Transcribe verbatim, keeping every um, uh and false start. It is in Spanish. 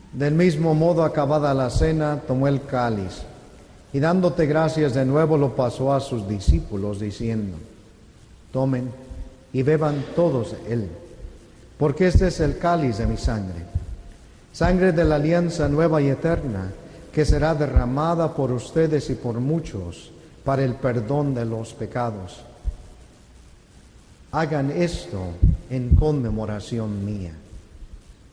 Del mismo modo, acabada la cena, tomó el cáliz, y dándote gracias de nuevo lo pasó a sus discípulos, diciendo: tomen y beban todos él, porque este es el cáliz de mi sangre, sangre de la alianza nueva y eterna, que será derramada por ustedes y por muchos para el perdón de los pecados. Hagan esto en conmemoración mía.